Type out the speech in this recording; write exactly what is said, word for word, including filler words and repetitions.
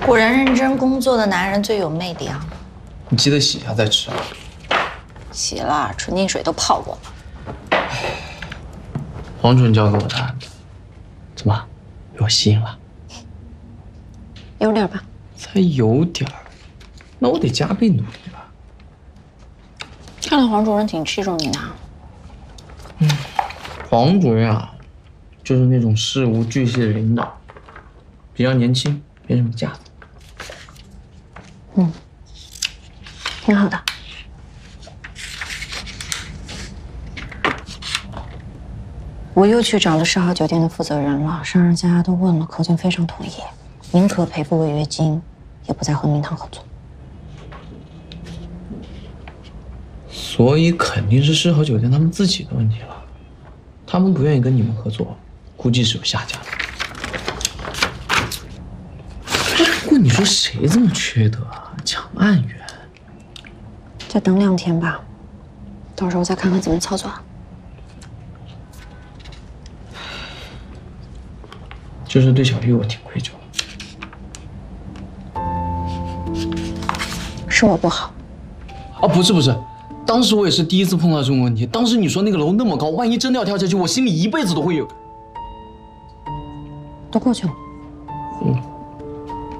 果然，认真工作的男人最有魅力啊！ 你记得洗一下再吃啊。 洗了，纯净水都泡过了。 黄准交给我的案子，怎么被我吸引了？ 有点吧？ 才有点儿，那我得加倍努力了。 看来黄主任挺器重你的。 嗯，黄主任啊，就是那种事无巨细的领导，比较年轻，没什么架子。 嗯，挺好的。我又去找了世豪酒店的负责人了，商人家都问了，口径非常同意，宁可赔付违约金，也不再和明堂合作。 所以肯定是世豪酒店他们自己的问题了，他们不愿意跟你们合作，估计是有下家的。不过你说谁这么缺德啊？抢案源？ 再等两天吧，到时候再看看怎么操作。 就是对小玉我挺愧疚的。 是我不好。 啊，不是不是，当时我也是第一次碰到这种问题。当时你说那个楼那么高，万一真的要跳下去，我心里一辈子都会有。 都过去了。 嗯。